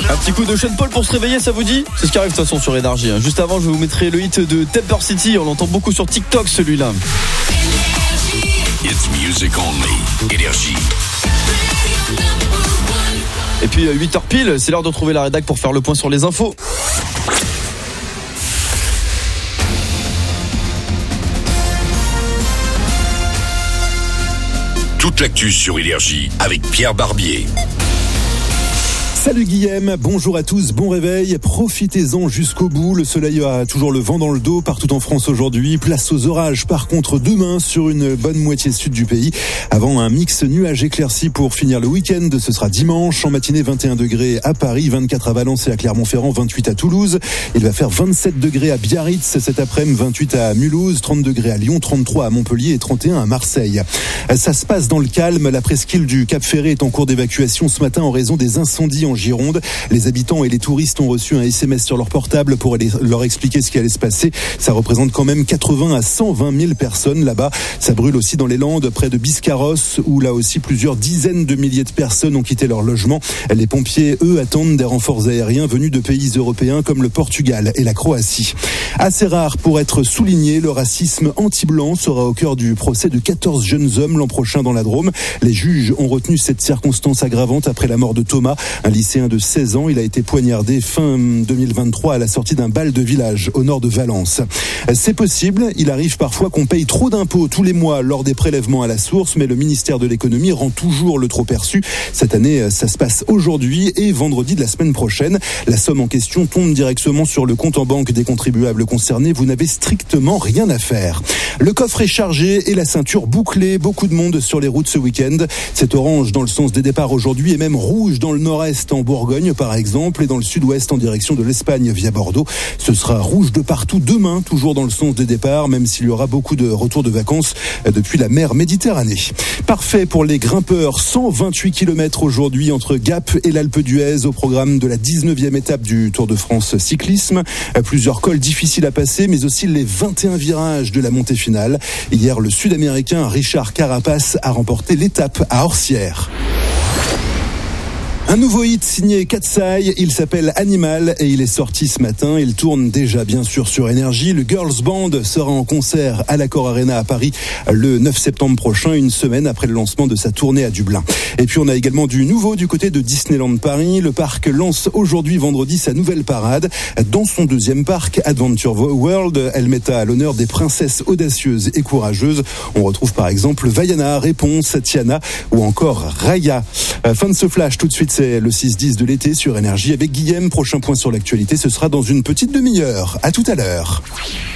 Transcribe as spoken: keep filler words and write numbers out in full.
Un petit coup de Sean Paul pour se réveiller, ça vous dit? C'est ce qui arrive de toute façon sur Énergie. Juste avant, je vous mettrai le hit de Temper City. On l'entend beaucoup sur TikTok, celui-là. It's music only. Énergie. Et puis huit heures pile, c'est l'heure de retrouver la rédac pour faire le point sur les infos. Toute l'actu sur Énergie avec Pierre Barbier. Salut Guillaume, bonjour à tous, bon réveil, profitez-en jusqu'au bout, le soleil a toujours le vent dans le dos partout en France aujourd'hui, place aux orages par contre demain sur une bonne moitié sud du pays, avant un mix nuage éclairci pour finir le week-end, ce sera dimanche, en matinée vingt et un degrés à Paris, vingt-quatre à Valence et à Clermont-Ferrand, vingt-huit à Toulouse, il va faire vingt-sept degrés à Biarritz cet après-midi, vingt-huit à Mulhouse, trente degrés à Lyon, trente-trois à Montpellier et trente et un à Marseille. Ça se passe dans le calme, la presqu'île du Cap Ferré est en cours d'évacuation ce matin en raison des incendies en Gironde. Les habitants et les touristes ont reçu un S M S sur leur portable pour aller leur expliquer ce qui allait se passer. Ça représente quand même quatre-vingts à cent vingt mille personnes là-bas. Ça brûle aussi dans les Landes, près de Biscarrosse, où là aussi plusieurs dizaines de milliers de personnes ont quitté leur logement. Les pompiers, eux, attendent des renforts aériens venus de pays européens comme le Portugal et la Croatie. Assez rare pour être souligné, le racisme anti-blanc sera au cœur du procès de quatorze jeunes hommes l'an prochain dans la Drôme. Les juges ont retenu cette circonstance aggravante après la mort de Thomas, un lycéen de seize ans. Il a été poignardé fin deux mille vingt-trois à la sortie d'un bal de village au nord de Valence. C'est possible, il arrive parfois qu'on paye trop d'impôts tous les mois lors des prélèvements à la source, mais le ministère de l'économie rend toujours le trop perçu. Cette année, ça se passe aujourd'hui et vendredi de la semaine prochaine. La somme en question tombe directement sur le compte en banque des contribuables concernés. Vous n'avez strictement rien à faire. Le coffre est chargé et la ceinture bouclée. Beaucoup de monde sur les routes ce week-end. C'est orange dans le sens des départs aujourd'hui et même rouge dans le nord-est en Bourgogne par exemple, et dans le sud-ouest en direction de l'Espagne via Bordeaux. Ce sera rouge de partout demain, toujours dans le sens des départs, même s'il y aura beaucoup de retours de vacances depuis la mer Méditerranée. Parfait pour les grimpeurs, cent vingt-huit kilomètres aujourd'hui entre Gap et l'Alpe d'Huez au programme de la dix-neuvième étape du Tour de France cyclisme. Plusieurs cols difficiles à passer, mais aussi les vingt et un virages de la montée finale. Hier, le Sud-Américain Richard Carapaz a remporté l'étape à Orsières. Un nouveau hit signé Katsai, il s'appelle Animal et il est sorti ce matin. Il tourne déjà bien sûr sur Énergie. Le Girls Band sera en concert à l'Accor Arena à Paris le neuf septembre prochain, une semaine après le lancement de sa tournée à Dublin. Et puis on a également du nouveau du côté de Disneyland Paris. Le parc lance aujourd'hui vendredi sa nouvelle parade. Dans son deuxième parc, Adventure World, elle met à l'honneur des princesses audacieuses et courageuses. On retrouve par exemple Vaiana, Réponse, Tiana ou encore Raya. Fin de ce flash, tout de suite c'est le six dix de l'été sur Énergie avec Guillaume. Prochain point sur l'actualité, ce sera dans une petite demi-heure. À tout à l'heure.